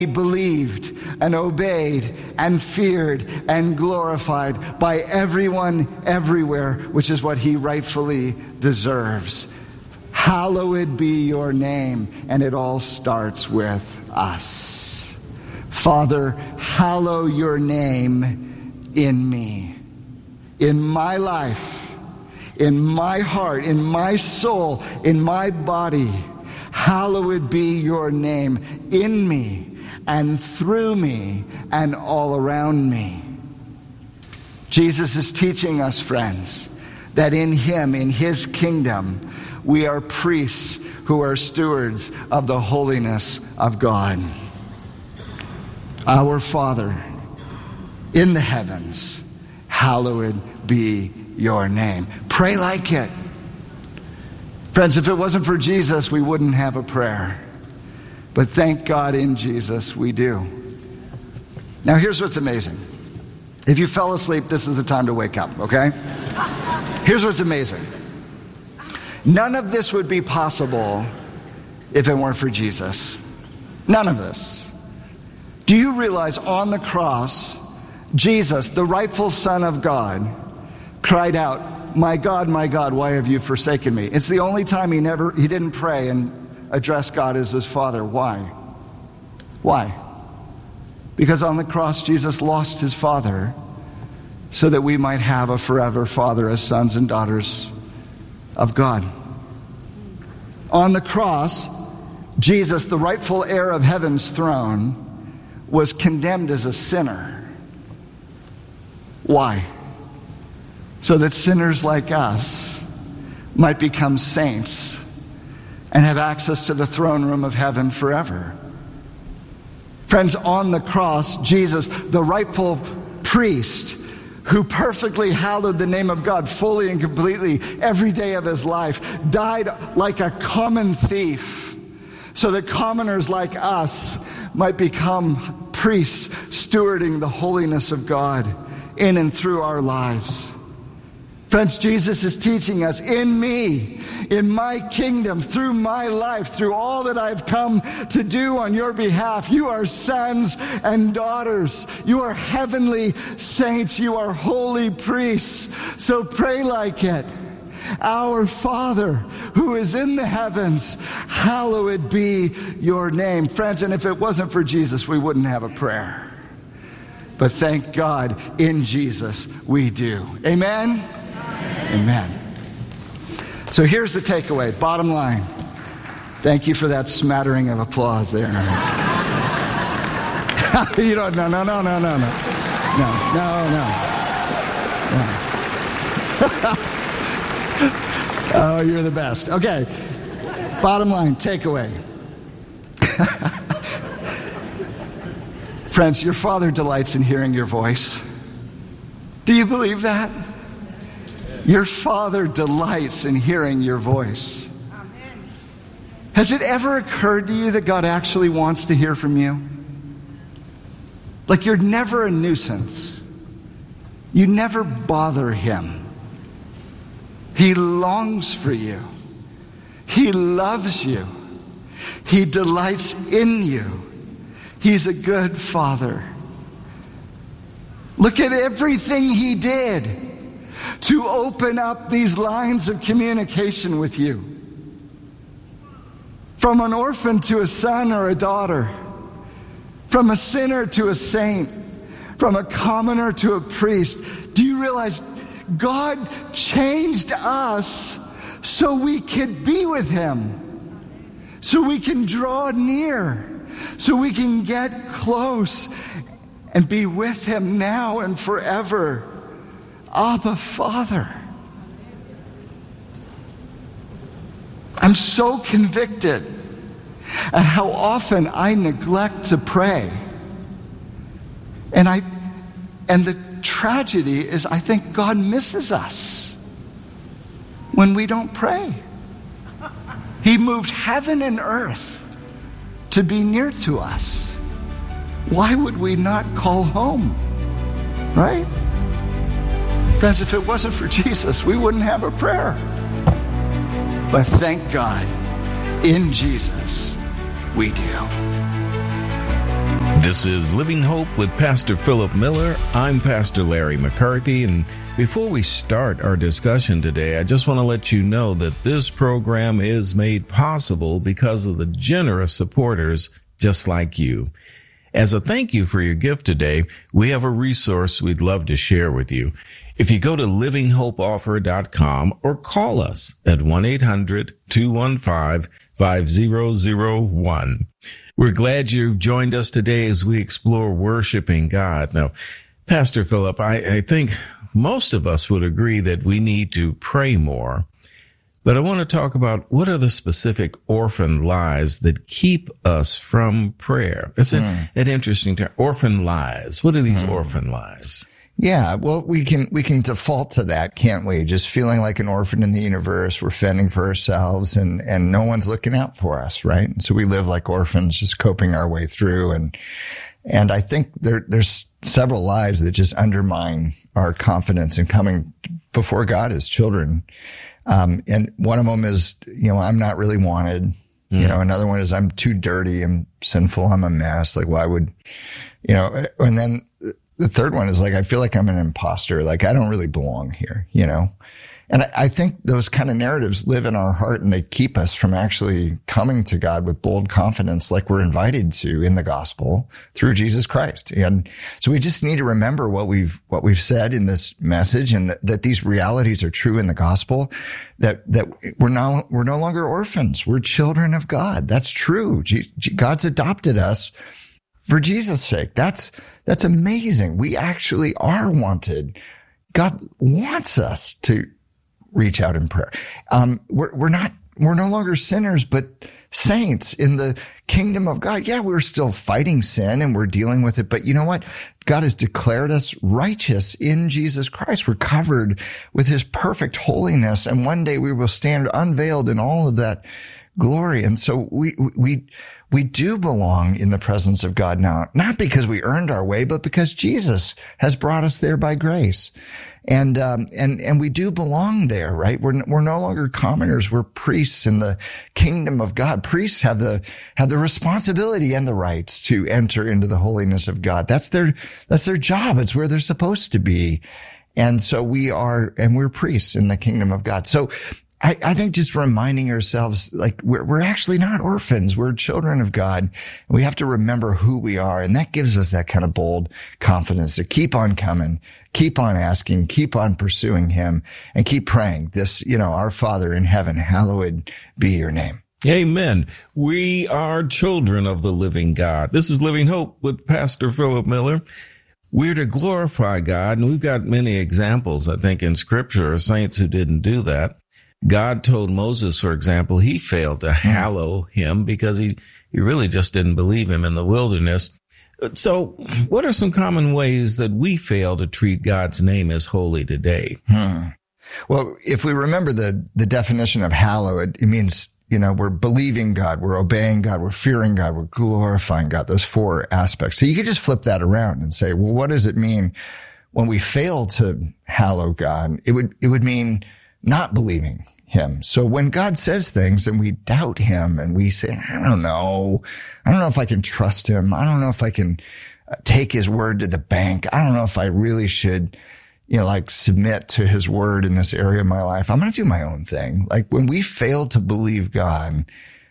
believed and obeyed and feared and glorified by everyone everywhere, which is what he rightfully deserves. Hallowed be your name. And it all starts with us. Father, hallow your name in me, in my life, in my heart, in my soul, in my body. Hallowed be your name in me and through me and all around me. Jesus is teaching us, friends, that in him, in his kingdom, we are priests who are stewards of the holiness of God. Our Father in the heavens, hallowed be your name. Pray like it. Friends, if it wasn't for Jesus, we wouldn't have a prayer. But thank God in Jesus we do. Now here's what's amazing. If you fell asleep, this is the time to wake up, okay? Here's what's amazing. None of this would be possible if it weren't for Jesus. None of this. Do you realize on the cross, Jesus, the rightful Son of God, cried out, my God, why have you forsaken me? It's the only time he didn't pray and address God as his Father. Why? Why? Because on the cross, Jesus lost his Father so that we might have a forever Father as sons and daughters of God. On the cross, Jesus, the rightful heir of heaven's throne, was condemned as a sinner. Why? So that sinners like us might become saints and have access to the throne room of heaven forever. Friends, on the cross, Jesus, the rightful priest, who perfectly hallowed the name of God fully and completely every day of his life, died like a common thief so that commoners like us might become priests stewarding the holiness of God in and through our lives. Friends, Jesus is teaching us, in me, in my kingdom, through my life, through all that I've come to do on your behalf, you are sons and daughters. You are heavenly saints. You are holy priests. So pray like it. Our Father, who is in the heavens, hallowed be your name. Friends, and if it wasn't for Jesus, we wouldn't have a prayer. But thank God, in Jesus, we do. Amen? Amen. So here's the takeaway, bottom line. Thank you for that smattering of applause there. You don't, no. Oh, you're the best. Okay. Bottom line, takeaway. Friends, your Father delights in hearing your voice. Do you believe that? Your Father delights in hearing your voice. Amen. Has it ever occurred to you that God actually wants to hear from you? Like you're never a nuisance. You never bother him. He longs for you. He loves you. He delights in you. He's a good Father. Look at everything he did to open up these lines of communication with you. From an orphan to a son or a daughter. From a sinner to a saint. From a commoner to a priest. Do you realize God changed us so we could be with him? So we can draw near. So we can get close and be with him now and forever. Abba, Father. I'm so convicted at how often I neglect to pray. And the tragedy is I think God misses us when we don't pray. He moved heaven and earth to be near to us. Why would we not call home? Right? Friends, if it wasn't for Jesus, we wouldn't have a prayer. But thank God, in Jesus, we do. This is Living Hope with Pastor Philip Miller. I'm Pastor Larry McCarthy, and before we start our discussion today, I just want to let you know that this program is made possible because of the generous supporters just like you. As a thank you for your gift today, we have a resource we'd love to share with you. If you go to livinghopeoffer.com or call us at 1-800-215-5001. We're glad you've joined us today as we explore worshiping God. Now, Pastor Philip, I think most of us would agree that we need to pray more. But I want to talk about what are the specific orphan lies that keep us from prayer. That's an interesting term. Orphan lies. What are these orphan lies? Yeah, well, we can default to that, can't we? Just feeling like an orphan in the universe. We're fending for ourselves and no one's looking out for us, right? And so we live like orphans, just coping our way through. And I think there's several lies that just undermine our confidence in coming before God as children. And one of them is, I'm not really wanted. Another one is I'm too dirty. I'm sinful. I'm a mess. Like, why would, and then the third one is like, I feel like I'm an imposter. Like, I don't really belong here, And I think those kind of narratives live in our heart and they keep us from actually coming to God with bold confidence like we're invited to in the gospel through Jesus Christ. And so we just need to remember what we've said in this message and that these realities are true in the gospel, that we're no longer orphans. We're children of God. That's true. God's adopted us for Jesus' sake. That's amazing. We actually are wanted. God wants us to reach out in prayer. We're no longer sinners, but saints in the kingdom of God. Yeah, we're still fighting sin and we're dealing with it. But you know what? God has declared us righteous in Jesus Christ. We're covered with his perfect holiness. And one day we will stand unveiled in all of that glory. And so we do belong in the presence of God now, not because we earned our way, but because Jesus has brought us there by grace. And we do belong there, right? We're no longer commoners. We're priests in the kingdom of God. Priests have the responsibility and the rights to enter into the holiness of God. That's their job. It's where they're supposed to be. And so we're priests in the kingdom of God. So I think just reminding ourselves, like, we're actually not orphans. We're children of God. We have to remember who we are. And that gives us that kind of bold confidence to keep on coming, keep on asking, keep on pursuing him, and keep praying this, our Father in heaven, hallowed be your name. Amen. We are children of the living God. This is Living Hope with Pastor Philip Miller. We're to glorify God. And we've got many examples, I think, in scripture of saints who didn't do that. God told Moses, for example, he failed to hallow him because he really just didn't believe him in the wilderness. So what are some common ways that we fail to treat God's name as holy today? Well, if we remember the definition of hallow, it means, we're believing God, we're obeying God, we're fearing God, we're glorifying God, those four aspects. So you could just flip that around and say, well, what does it mean when we fail to hallow God? It would mean not believing him. So when God says things and we doubt him and we say, I don't know if I can trust him. I don't know if I can take his word to the bank. I don't know if I really should, submit to his word in this area of my life. I'm going to do my own thing. Like, when we fail to believe God,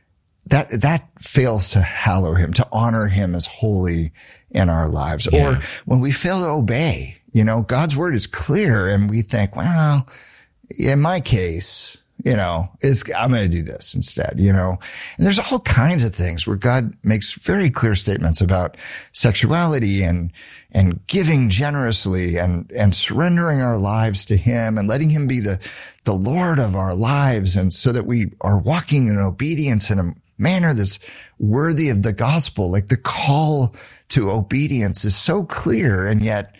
that fails to hallow him, to honor him as holy in our lives. Yeah. Or when we fail to obey, God's word is clear and we think, well, in my case, I'm going to do this instead, and there's all kinds of things where God makes very clear statements about sexuality and giving generously and surrendering our lives to him and letting him be the Lord of our lives. And so that we are walking in obedience in a manner that's worthy of the gospel. Like, the call to obedience is so clear. And yet,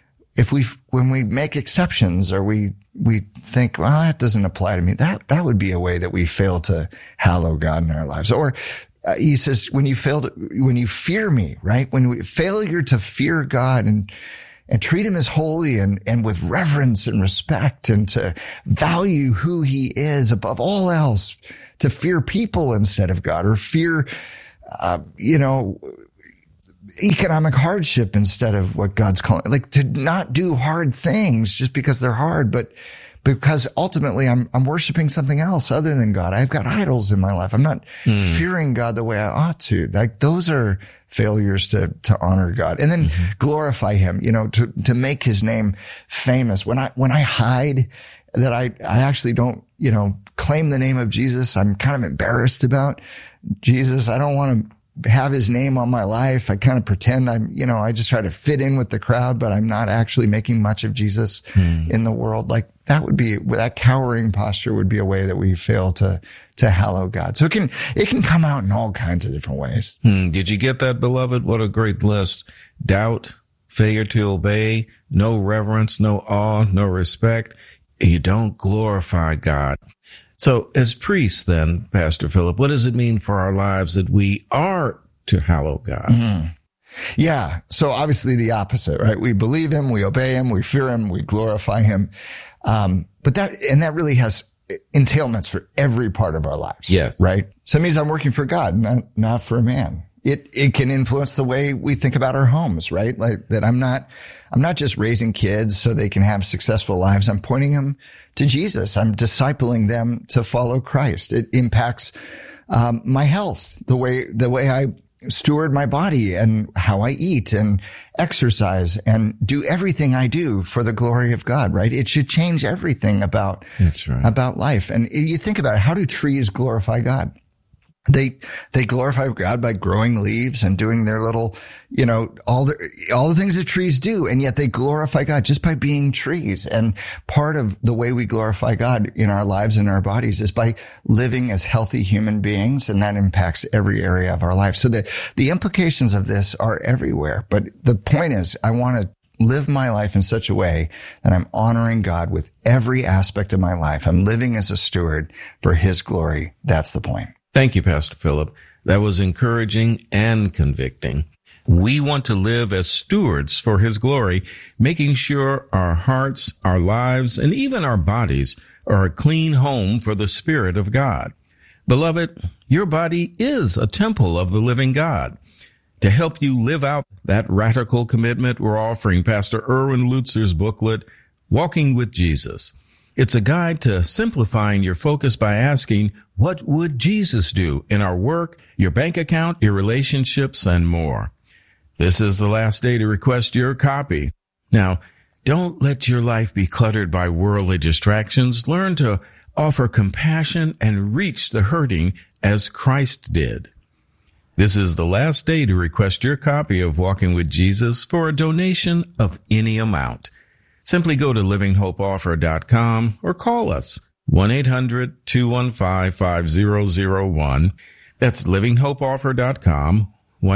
when we make exceptions or we think, well, that doesn't apply to me, that would be a way that we fail to hallow God in our lives. Or he says, when you fear me, right? Failure to fear God and treat him as holy and with reverence and respect, and to value who he is above all else, to fear people instead of God, or fear, economic hardship instead of what God's calling, like to not do hard things just because they're hard, but because ultimately I'm worshiping something else other than God. I've got idols in my life. I'm not fearing God the way I ought to. Like those are failures to honor God and then glorify him, to make his name famous. When I hide that I actually don't, claim the name of Jesus, I'm kind of embarrassed about Jesus. I don't want to have his name on my life. I kind of pretend I just try to fit in with the crowd, but I'm not actually making much of Jesus in the world. Like that cowering posture would be a way that we fail to hallow God. So it can come out in all kinds of different ways. Did you get that, beloved? What a great list. Doubt, failure to obey, no reverence, no awe, no respect. You don't glorify God. So as priests then, Pastor Philip, what does it mean for our lives that we are to hallow God? Yeah. So obviously the opposite, right? We believe him, we obey him, we fear him, we glorify him. But that really has entailments for every part of our lives. Yes. Right? So it means I'm working for God, not for a man. It can influence the way we think about our homes, right? Like that I'm not just raising kids so they can have successful lives. I'm pointing them to Jesus. I'm discipling them to follow Christ. It impacts my health, the way I steward my body and how I eat and exercise and do everything I do for the glory of God, right? It should change everything about life. And you think about it, how do trees glorify God? They glorify God by growing leaves and doing their little, all the things that trees do. And yet they glorify God just by being trees. And part of the way we glorify God in our lives and our bodies is by living as healthy human beings. And that impacts every area of our life. So the implications of this are everywhere. But the point is, I want to live my life in such a way that I'm honoring God with every aspect of my life. I'm living as a steward for his glory. That's the point. Thank you, Pastor Philip. That was encouraging and convicting. We want to live as stewards for his glory, making sure our hearts, our lives, and even our bodies are a clean home for the Spirit of God. Beloved, your body is a temple of the living God. To help you live out that radical commitment, we're offering Pastor Erwin Lutzer's booklet, Walking with Jesus. It's a guide to simplifying your focus by asking, what would Jesus do in our work, your bank account, your relationships, and more? This is the last day to request your copy. Now, don't let your life be cluttered by worldly distractions. Learn to offer compassion and reach the hurting as Christ did. This is the last day to request your copy of Walking with Jesus for a donation of any amount. Simply go to livinghopeoffer.com or call us 1-800-215-5001. That's livinghopeoffer.com,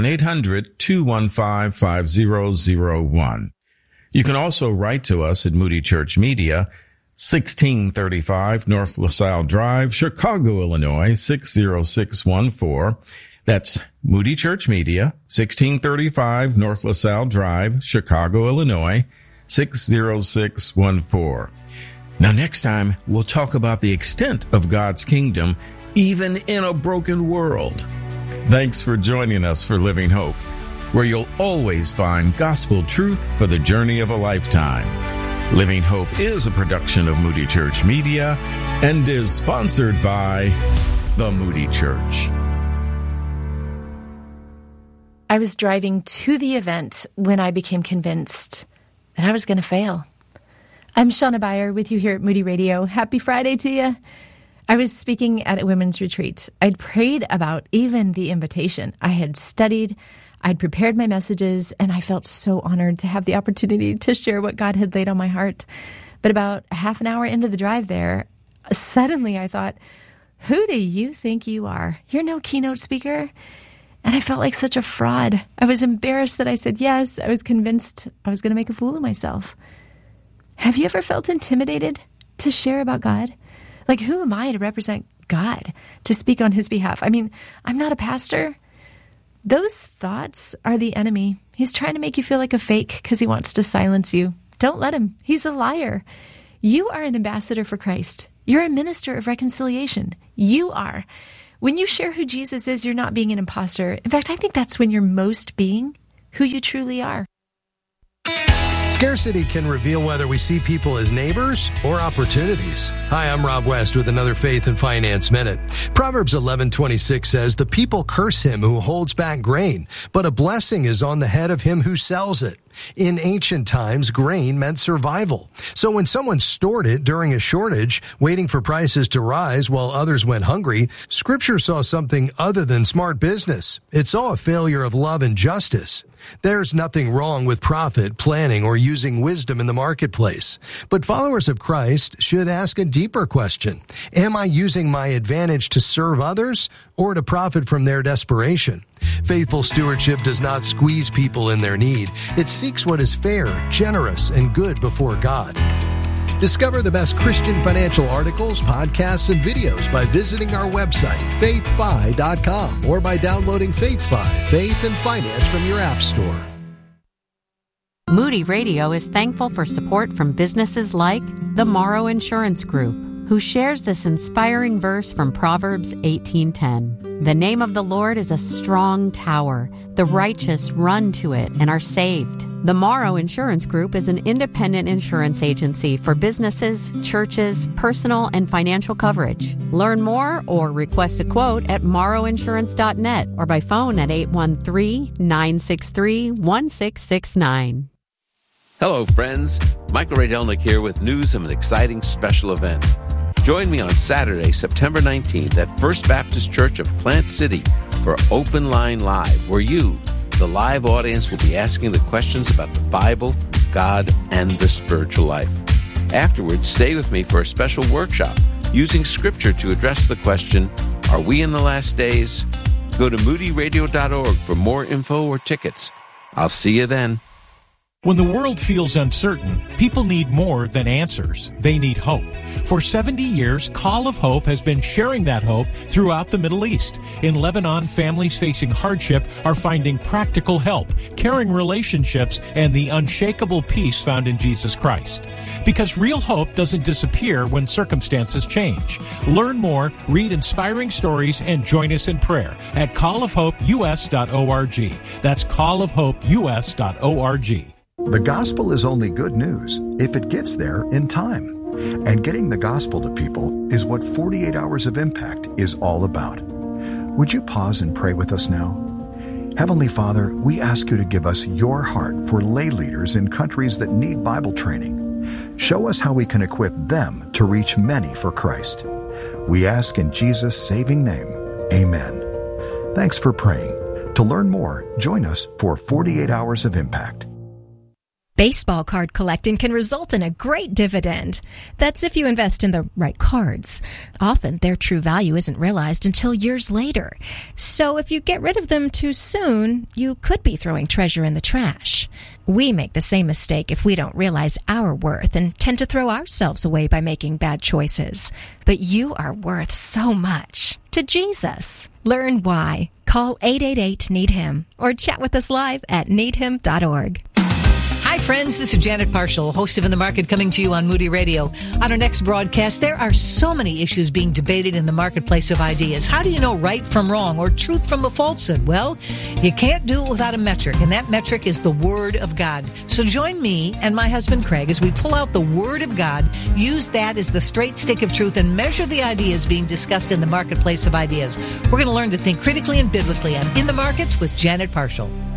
1-800-215-5001. You can also write to us at Moody Church Media, 1635 North LaSalle Drive, Chicago, Illinois, 60614. That's Moody Church Media, 1635 North LaSalle Drive, Chicago, Illinois, 60614. Now, next time, we'll talk about the extent of God's kingdom, even in a broken world. Thanks for joining us for Living Hope, where you'll always find gospel truth for the journey of a lifetime. Living Hope is a production of Moody Church Media and is sponsored by the Moody Church. I was driving to the event when I became convinced that I was going to fail. I'm Shauna Beyer with you here at Moody Radio. Happy Friday to you. I was speaking at a women's retreat. I'd prayed about even the invitation. I had studied, I'd prepared my messages, and I felt so honored to have the opportunity to share what God had laid on my heart. But about half an hour into the drive there, suddenly I thought, who do you think you are? You're no keynote speaker. And I felt like such a fraud. I was embarrassed that I said yes. I was convinced I was going to make a fool of myself. Have you ever felt intimidated to share about God? Like, who am I to represent God, to speak on his behalf? I mean, I'm not a pastor. Those thoughts are the enemy. He's trying to make you feel like a fake because he wants to silence you. Don't let him. He's a liar. You are an ambassador for Christ. You're a minister of reconciliation. You are. When you share who Jesus is, you're not being an imposter. In fact, I think that's when you're most being who you truly are. Scarcity can reveal whether we see people as neighbors or opportunities. Hi, I'm Rob West with another Faith and Finance Minute. Proverbs 11:26 says, "The people curse him who holds back grain, but a blessing is on the head of him who sells it." In ancient times, grain meant survival. So when someone stored it during a shortage, waiting for prices to rise while others went hungry, Scripture saw something other than smart business. It saw a failure of love and justice. There's nothing wrong with profit, planning, or using wisdom in the marketplace. But followers of Christ should ask a deeper question. Am I using my advantage to serve others or to profit from their desperation? Faithful stewardship does not squeeze people in their need. It seeks what is fair, generous, and good before God. Discover the best Christian financial articles, podcasts, and videos by visiting our website, faithfi.com, or by downloading FaithFi, Faith and Finance, from your app store. Moody Radio is thankful for support from businesses like the Morrow Insurance Group, who shares this inspiring verse from Proverbs 18:10. "The name of the Lord is a strong tower. The righteous run to it and are saved." The Morrow Insurance Group is an independent insurance agency for businesses, churches, personal and financial coverage. Learn more or request a quote at morrowinsurance.net or by phone at 813-963-1669. Hello, friends. Michael Radelnik here with news of an exciting special event. Join me on Saturday, September 19th at First Baptist Church of Plant City for Open Line Live, where you, the live audience, will be asking the questions about the Bible, God, and the spiritual life. Afterwards, stay with me for a special workshop using Scripture to address the question, are we in the last days? Go to moodyradio.org for more info or tickets. I'll see you then. When the world feels uncertain, people need more than answers. They need hope. For 70 years, Call of Hope has been sharing that hope throughout the Middle East. In Lebanon, families facing hardship are finding practical help, caring relationships, and the unshakable peace found in Jesus Christ. Because real hope doesn't disappear when circumstances change. Learn more, read inspiring stories, and join us in prayer at callofhopeus.org. That's callofhopeus.org. The gospel is only good news if it gets there in time. And getting the gospel to people is what 48 Hours of Impact is all about. Would you pause and pray with us now? Heavenly Father, we ask you to give us your heart for lay leaders in countries that need Bible training. Show us how we can equip them to reach many for Christ. We ask in Jesus' saving name, amen. Thanks for praying. To learn more, join us for 48 Hours of Impact. Baseball card collecting can result in a great dividend. That's if you invest in the right cards. Often, their true value isn't realized until years later. So if you get rid of them too soon, you could be throwing treasure in the trash. We make the same mistake if we don't realize our worth and tend to throw ourselves away by making bad choices. But you are worth so much to Jesus. Learn why. Call 888-NEED-HIM or chat with us live at needhim.org. Hi, friends. This is Janet Parshall, host of In the Market, coming to you on Moody Radio. On our next broadcast, there are so many issues being debated in the marketplace of ideas. How do you know right from wrong or truth from a falsehood? Well, you can't do it without a metric, and that metric is the Word of God. So join me and my husband, Craig, as we pull out the Word of God, use that as the straight stick of truth, and measure the ideas being discussed in the marketplace of ideas. We're going to learn to think critically and biblically on In the Market with Janet Parshall.